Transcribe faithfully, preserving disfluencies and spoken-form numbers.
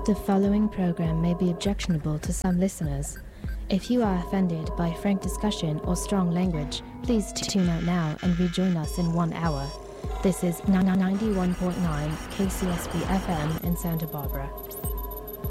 The following program may be objectionable to some listeners. If you are offended by frank discussion or strong language, please tune out now and rejoin us in one hour. This is ninety-one point nine K C S B F M in Santa Barbara.